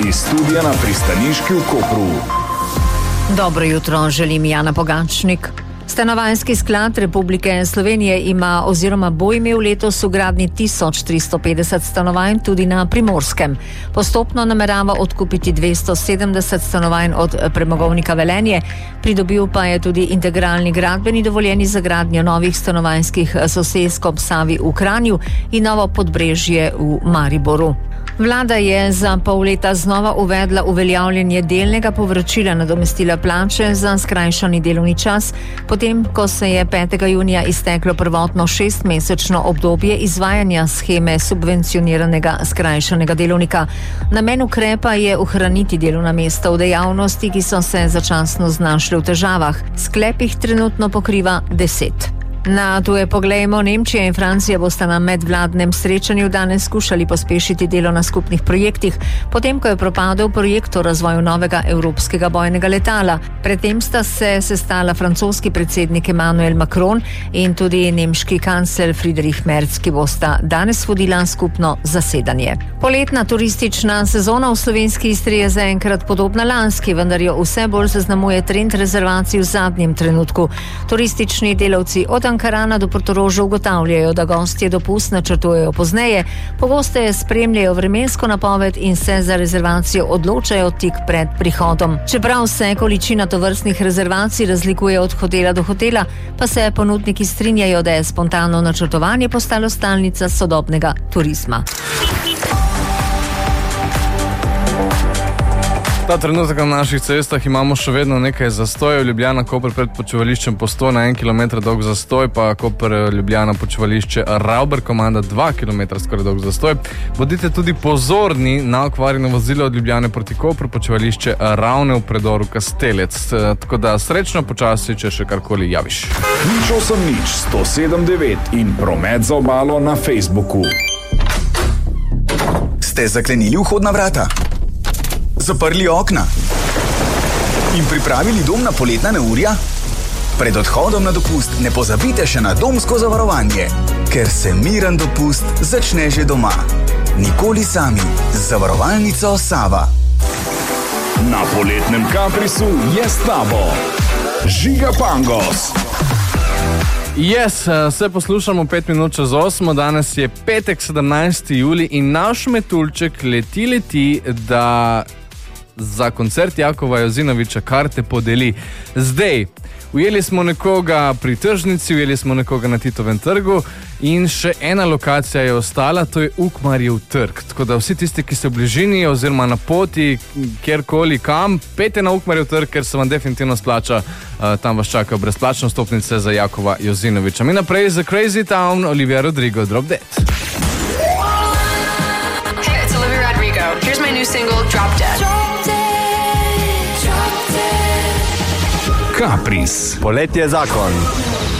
Iz studia na pristaniški v Kopru. Dobro jutro, želim Jana Pogačnik. Stanovanjski sklad Republike Slovenije ima oziroma bo imel letos v gradnji 1350 stanovanj tudi na Primorskem. Postopno namerava odkupiti 270 stanovanj od premogovnika Velenje, pridobil pa je tudi integralni gradbeni dovoljeni za gradnjo novih stanovanjskih sosesk ob Savi v Kranju in novo Podbrežje v Mariboru. Vlada je za pol leta znova uvedla uveljavljanje delnega povračila nadomestila plače za skrajšani delovni čas, potem ko se je 5. junija izteklo prvotno 6-mesečno obdobje izvajanja sheme subvencioniranega skrajšanega delovnika. Namen ukrepa je ohraniti delovna mesta v dejavnosti, ki so se začasno znašle v težavah. Sklep jih trenutno pokriva 10. Na tuje poglejmo, Nemčija in Francija bosta na medvladnem srečanju danes skušali pospešiti delo na skupnih projektih, potem ko je propadel projekt o razvoju novega evropskega bojnega letala. Predtem sta se sestala francoski predsednik Emmanuel Macron in tudi nemški kancler Friedrich Merz, ki bosta danes vodila skupno zasedanje. Poletna turistična sezona v slovenski Istri je zaenkrat podobna lanski, vendar jo vse bolj zaznamuje trend rezervacij v zadnjem trenutku. Turistični delavci od Ankarana do Portoroža ugotavljajo, da gostje dopust načrtujejo pozneje, pogosteje spremljajo vremensko napoved in se za rezervacijo odločajo tik pred prihodom. Čeprav se količina tovrstnih rezervacij razlikuje od hotela do hotela, pa se ponudniki strinjajo, da je spontano načrtovanje postalo stalnica sodobnega turizma. Ta trenutek na naših cestah imamo še vedno nekaj zastojev. Ljubljana Koper pred počivališčem Postojna na 1 km dolg zastoj, pa Koper Ljubljana počivališče Ravber komanda 2 km skoraj dolg zastoj. Bodite tudi pozorni na okvarjeno vozilo od Ljubljane proti Kopru, počivališče Ravne v predoru Kastelec. Tako da srečno počasi, če še karkoli javiš. 080 107 9 in promet za obalo na Facebooku. Ste zaklenili vhodna vrata? Zaprli okna in pripravili dom na poletna neurja? Pred odhodom na dopust ne pozabite še na domsko zavarovanje, ker se miren dopust začne že doma. Nikoli sami z zavarovalnico Sava. Na poletnem Caprisu je s tabo Žiga Pangos. Se poslušamo 5 minut čez 8, danes je petek 17. julij in naš metuljček leti, da za koncert Jakova Jozinovića karte podeli. Zdaj, ujeli smo nekoga pri tržnici, ujeli smo nekoga na Titovem trgu in še ena lokacija je ostala, to je Ukmarjev trg. Tako da vsi tisti, ki ste v bližini oziroma na poti, kjerkoli kam, pejte na Ukmarjev trg, ker se vam definitivno splača. Tam vas čakajo brezplačne vstopnice za Jakova Jozinovića. Mi naprej za Crazy Town, Olivia Rodrigo, Drop Dead. Hey, it's Olivia Rodrigo. Here's my new single, Drop Dead. Capris. Poletje je zakon.